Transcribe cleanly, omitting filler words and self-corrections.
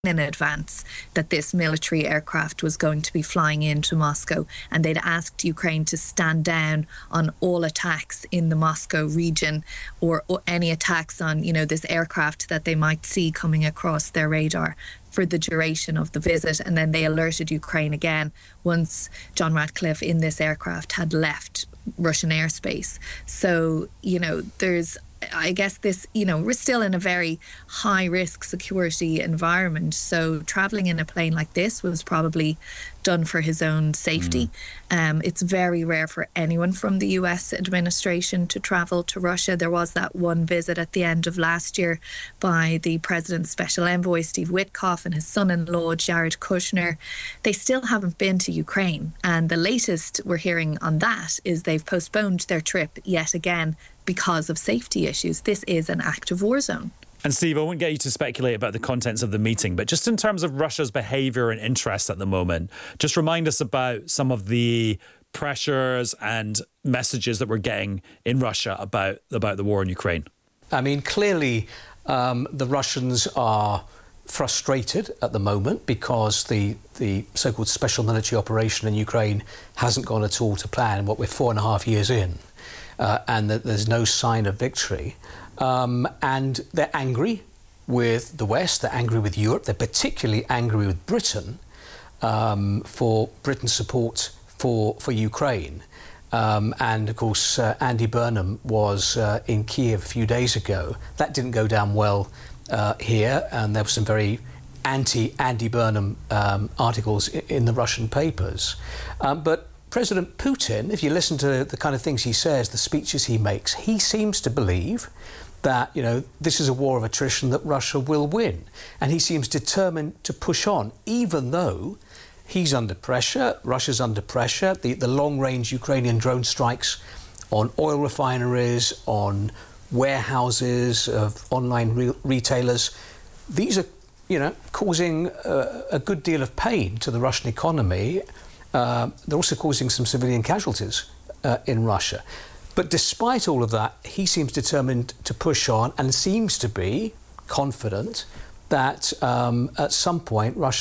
in advance that this military aircraft was going to be flying into Moscow, and they'd asked Ukraine to stand down on all attacks in the Moscow region, or any attacks on, this aircraft that they might see coming across their radar for the duration of the visit. And then they alerted Ukraine again once John Ratcliffe in this aircraft had left Russian airspace. So, I guess this, we're still in a very high risk security environment. So traveling in a plane like this was probably done for his own safety. It's very rare for anyone from the US administration to travel to Russia. There was that one visit at the end of last year by the president's special envoy, Steve Witkoff, and his son-in-law, Jared Kushner. They still haven't been to Ukraine. And the latest we're hearing on that is they've postponed their trip yet again because of safety issues. This is an active war zone. And Steve, I won't get you to speculate about the contents of the meeting, but just in terms of Russia's behaviour and interest at the moment, just remind us about some of the pressures and messages that we're getting in Russia about the war in Ukraine. I mean, clearly the Russians are frustrated at the moment because the so-called special military operation in Ukraine hasn't gone at all to plan. We're 4.5 years in, and that there's no sign of victory. And they're angry with the West, they're angry with Europe, they're particularly angry with Britain for Britain's support for Ukraine. And of course, Andy Burnham was in Kiev a few days ago. That didn't go down well here, and there were some very anti-Andy Burnham articles in the Russian papers. But President Putin, if you listen to the kind of things he says, the speeches he makes, he seems to believe that, this is a war of attrition that Russia will win. And he seems determined to push on, even though he's under pressure, Russia's under pressure. The long-range Ukrainian drone strikes on oil refineries, on warehouses of online retailers, these are, causing a good deal of pain to the Russian economy. They're also causing some civilian casualties in Russia. But despite all of that, he seems determined to push on and seems to be confident that at some point Russia